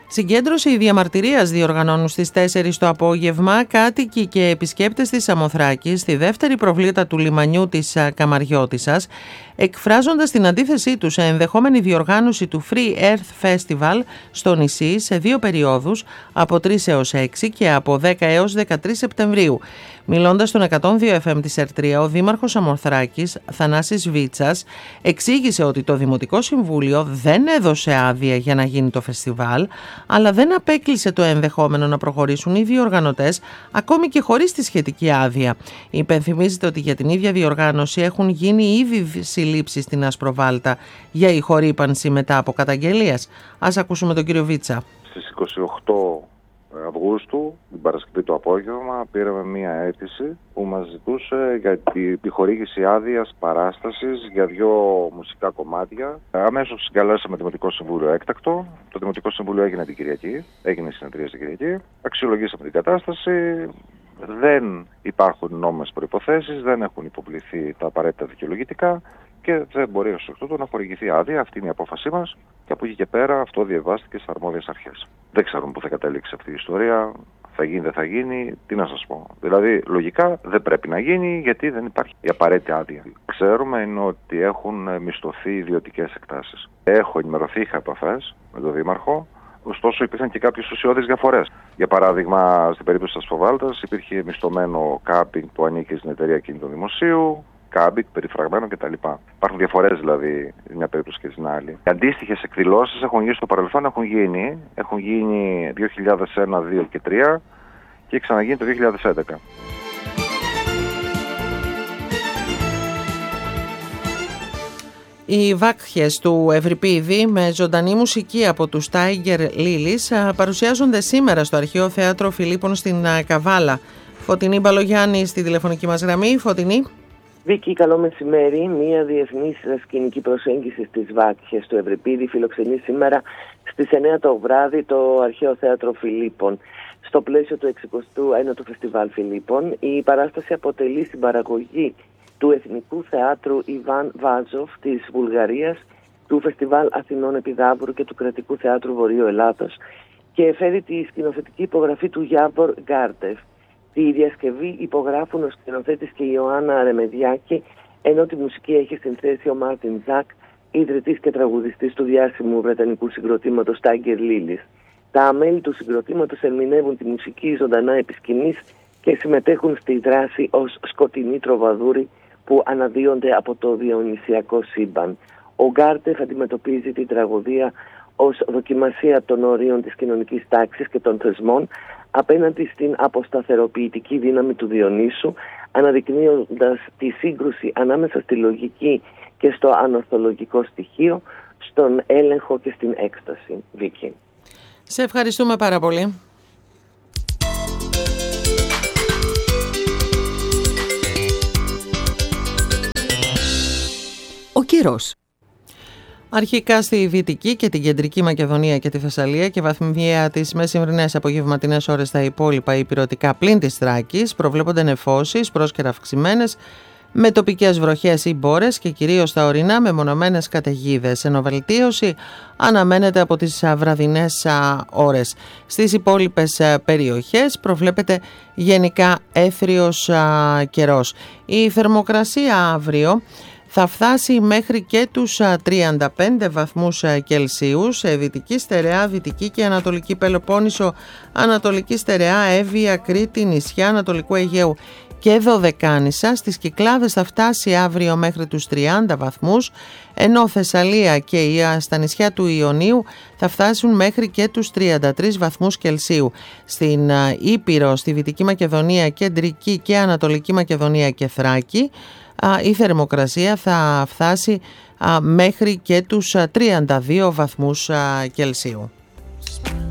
Συγκέντρωση διαμαρτυρίας διοργανώνουν στις 4 το απόγευμα κάτοικοι και επισκέπτες της Σαμοθράκης στη δεύτερη προβλήτα του λιμανιού της Καμαριώτισσας, εκφράζοντας την αντίθεσή τους σε ενδεχόμενη διοργάνωση του Free Earth Festival στο νησί σε 2 περιόδους, από 3 έως 6 και από 10 έως 13 Σεπτεμβρίου. Μιλώντας στον 102 FM της ΕΡΤΡΙΑ, ο Δήμαρχος Σαμοθράκης, Θανάσης Βίτσας, εξήγησε ότι το Δημοτικό Συμβούλιο δεν έδωσε άδεια για να γίνει το φεστιβάλ, αλλά δεν απέκλεισε το ενδεχόμενο να προχωρήσουν οι διοργανωτές ακόμη και χωρίς τη σχετική άδεια. Υπενθυμίζεται ότι για την ίδια διοργάνωση έχουν γίνει ήδη συλλήψεις στην Ασπροβάλτα για ηχορύπανση μετά από καταγγελίες. Ας ακούσουμε τον κύριο Βίτσα. Στις 28 Αυγούστου, την Παρασκευή το απόγευμα, πήραμε μία αίτηση που μας ζητούσε για την επιχορήγηση άδειας παράστασης για 2 μουσικά κομμάτια. Αμέσως συγκαλέσαμε το Δημοτικό Συμβούλιο έκτακτο. Το Δημοτικό Συμβούλιο έγινε την Κυριακή, έγινε η συνεδρία την Κυριακή. Αξιολογήσαμε την κατάσταση. Δεν υπάρχουν νόμιμες προϋποθέσεις, δεν έχουν υποβληθεί τα απαραίτητα δικαιολογητικά και δεν μπορεί ως εκ τούτου να χορηγηθεί άδεια. Αυτή είναι η απόφασή μας και από εκεί και πέρα αυτό διαβάστηκε στις αρμόδιες αρχές. Δεν ξέρουμε πού θα καταλήξει αυτή η ιστορία, θα γίνει, δεν θα γίνει, τι να σας πω. Δηλαδή, λογικά δεν πρέπει να γίνει γιατί δεν υπάρχει η απαραίτητη άδεια. Ξέρουμε είναι ότι έχουν μισθωθεί ιδιωτικές εκτάσεις. Έχω ενημερωθεί, είχα επαφές με τον Δήμαρχο. Ωστόσο, υπήρχαν και κάποιες ουσιώδεις διαφορές. Για παράδειγμα, στην περίπτωση της Ασπροβάλτας υπήρχε μισθωμένο κάμπινγκ που ανήκει στην εταιρεία κινητών δημοσίου, κάμπινγκ περιφραγμένο κτλ. Υπάρχουν διαφορές δηλαδή μια περίπτωση και στην άλλη. Οι αντίστοιχες εκδηλώσεις έχουν γίνει στο παρελθόν, έχουν γίνει 2001, 2002 και 2003 και ξαναγίνει το 2011. Οι Βάκχες του Ευρυπίδη με ζωντανή μουσική από τους Tiger Lilies παρουσιάζονται σήμερα στο Αρχαίο Θέατρο Φιλίππων στην Καβάλα. Φωτεινή Μπαλογιάννη στη τηλεφωνική μας γραμμή. Φωτεινή. Βίκη, καλό μεσημέρι. Μία διεθνής σκηνική προσέγγιση στις Βάκχες του Ευρυπίδη φιλοξενεί σήμερα στις 9 το βράδυ το Αρχαίο Θέατρο Φιλίππων. Στο πλαίσιο του 61ου Φεστιβάλ Φιλίππων, η παράσταση αποτελεί συμπαραγωγή του Εθνικού Θεάτρου Ιβάν Βάζοφ της Βουλγαρίας, του Φεστιβάλ Αθηνών Επιδαύρου και του Κρατικού Θεάτρου Βορείου Ελλάδος και φέρει τη σκηνοθετική υπογραφή του Γιάβορ Γκάρτεφ. Τη διασκευή υπογράφουν ο σκηνοθέτης και η Ιωάννα Ρεμεδιάκη, ενώ τη μουσική έχει συνθέσει ο Μάρτιν Ζακ, ιδρυτής και τραγουδιστής του διάσημου βρετανικού συγκροτήματος Tiger Lilies. Τα μέλη του συγκροτήματος ερμηνεύουν τη μουσική ζωντανά επί σκηνής και συμμετέχουν στη δράση ως σκοτεινοί τροβαδούροι που αναδύονται από το διονυσιακό σύμπαν. Ο Γκάρτεφ αντιμετωπίζει την τραγωδία ως δοκιμασία των ορίων της κοινωνικής τάξης και των θεσμών απέναντι στην αποσταθεροποιητική δύναμη του Διονύσου, αναδεικνύοντας τη σύγκρουση ανάμεσα στη λογική και στο ανορθολογικό στοιχείο, στον έλεγχο και στην έκσταση. Βίκη. Σε ευχαριστούμε πάρα πολύ. Ο καιρός. Αρχικά στη Δυτική και την Κεντρική Μακεδονία και τη Θεσσαλία και βαθμιαία τις μεσημβρινές απογευματινές ώρες στα υπόλοιπα υπηρετικά πλην της Θράκης προβλέπονται νεφώσεις πρόσκαιρα αυξημένες με τοπικές βροχές ή μπόρες και κυρίως στα ορεινά με μονομένες καταιγίδες, ενώ βελτίωση αναμένεται από τις βραδινές ώρες. Στις υπόλοιπες περιοχές προβλέπεται γενικά έθριος καιρός. Η θερμοκρασία αύριο θα φτάσει μέχρι και τους 35 βαθμούς Κελσίου σε Δυτική Στερεά, Δυτική και Ανατολική Πελοπόννησο, Ανατολική Στερεά, Εύβοια, Κρήτη, νησιά Ανατολικού Αιγαίου και Δωδεκάνησα. Στις Κυκλάδες θα φτάσει αύριο μέχρι τους 30 βαθμούς, ενώ Θεσσαλία και στα νησιά του Ιωνίου θα φτάσουν μέχρι και τους 33 βαθμούς Κελσίου. Στην Ήπειρο, στη Δυτική Μακεδονία, Κεντρική και Ανατολική Μακεδονία και Θράκη η θερμοκρασία θα φτάσει μέχρι και τους 32 βαθμούς Κελσίου.